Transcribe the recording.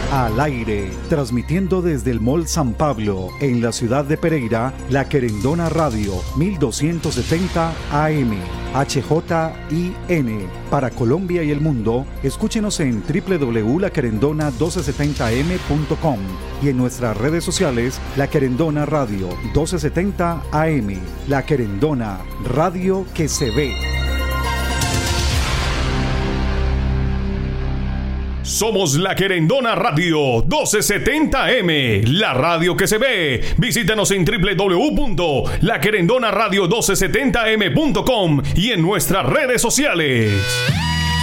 Al aire, transmitiendo desde el Mall San Pablo, en la ciudad de Pereira, La Querendona Radio, 1270 AM, HJIN. Para Colombia y el mundo, escúchenos en www.laquerendona1270am.com y en nuestras redes sociales, La Querendona Radio 1270 AM. La Querendona, radio que se ve. Somos La Querendona Radio 1270M, la radio que se ve. Visítanos en www.laquerendonaradio1270m.com y en nuestras redes sociales.